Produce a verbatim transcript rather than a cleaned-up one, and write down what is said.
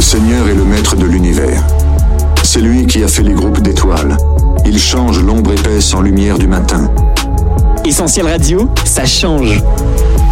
Seigneur est le maître de l'univers. C'est lui qui a fait les groupes d'étoiles. Il change l'ombre épaisse en lumière du matin. Essentiel Radio, ça change.